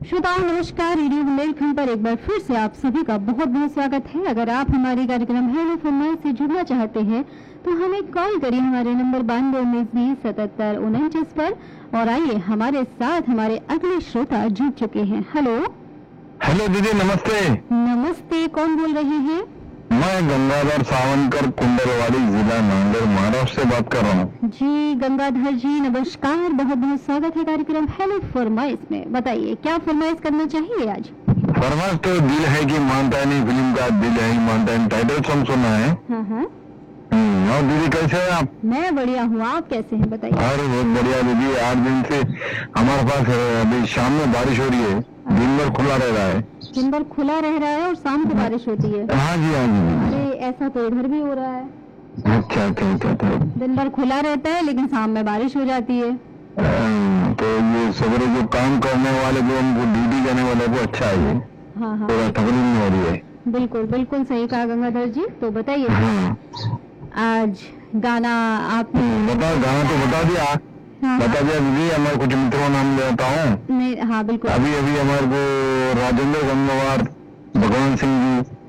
श्रोताओं नमस्कार। रेडियो बुंदेलखंड पर एक बार फिर से आप सभी का बहुत बहुत स्वागत है। अगर आप हमारे कार्यक्रम हेलो फरमाइश से जुड़ना चाहते हैं तो हमें कॉल करिए हमारे नंबर 9219207749 पर। और आइए हमारे साथ हमारे अगले श्रोता जुड़ चुके हैं। हेलो हेलो दीदी, नमस्ते। नमस्ते, कौन बोल रहे हैं? मैं गंगाधर सावंकर, कुंडलवाड़ी, जिला नांदेड़, महाराष्ट्र से बात कर रहा हूँ। जी गंगाधर जी नमस्कार, बहुत बहुत स्वागत है कार्यक्रम हेलो फरमाइश में। बताइए क्या फरमाइश करना चाहिए आज? फरमाइश तो दिल है कि मानता नहीं फिल्म का दिल है कि मानता नहीं टाइटल सॉन्ग सुना है। हाँ। और दीदी कैसे हैं आप? मैं बढ़िया हूँ, आप कैसे हैं बताइए? अरे बहुत बढ़िया दीदी, 8 दिन से हमारे पास अभी शाम में बारिश हो रही है, दिन भर खुला रह रहा है। दिन भर खुला रह रहा है और शाम को बारिश होती है? हाँ जी हाँ जी। अरे ऐसा तो इधर भी हो रहा है। अच्छा। दिन भर खुला रहता है लेकिन शाम में बारिश हो जाती है। तो ये सवेरे जो काम करने वाले, जो हमको ड्यूटी करने वाले को अच्छा है ये। हाँ। थोड़ा तकलीफ नहीं हो रही है। बिल्कुल सही कहा गंगाधर जी। तो बताइए आज गाना आपने बताओ, गाना तो बता दिया। हाँ। बता दिया दीदी, हमारे कुछ मित्रों नाम लेता हूँ। नहीं, हाँ बिल्कुल। अभी हमारे को राजेंद्र गंगवार, भगवान सिंह जी,